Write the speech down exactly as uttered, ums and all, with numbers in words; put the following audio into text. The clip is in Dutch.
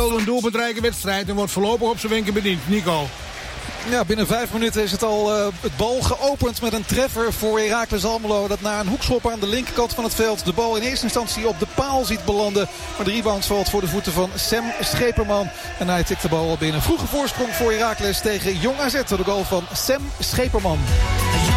Een doelbedrijke wedstrijd en wordt voorlopig op zijn wenken bediend. Nico. Ja, binnen vijf minuten is het al uh, het bal geopend met een treffer voor Heracles Almelo. Dat na een hoekschop aan de linkerkant van het veld de bal in eerste instantie op de paal ziet belanden. Maar de rebound valt voor de voeten van Sam Scheperman. En hij tikt de bal al binnen. Vroege voorsprong voor Heracles tegen Jong A Z door de goal van Sam Scheperman.